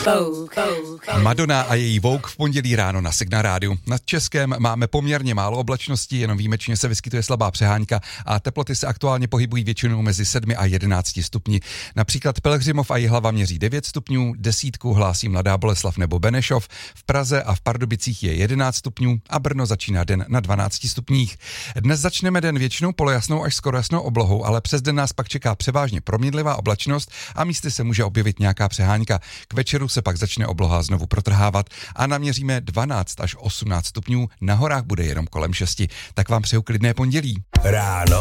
Madonna a její Vogue v pondělí ráno na Signál rádiu. Nad Českém máme poměrně málo oblačností, jenom výjimečně se vyskytuje slabá přehánka a teploty se aktuálně pohybují většinou mezi 7 a 11 stupni. Například Pelhřimov a Jihlava měří 9 stupňů, 10 hlásí Mladá Boleslav nebo Benešov, v Praze a v Pardubicích je 11 stupňů a Brno začíná den na 12 stupních. Dnes začneme den většinou polojasnou až skoro jasnou oblohou, ale přes den nás pak čeká převážně proměnlivá oblačnost a místy se může objevit nějaká přehánka. K večeru se pak začne obloha znovu protrhávat a naměříme 12 až 18 stupňů, na horách bude jenom kolem 6. Tak vám přeju klidné pondělí. Ráno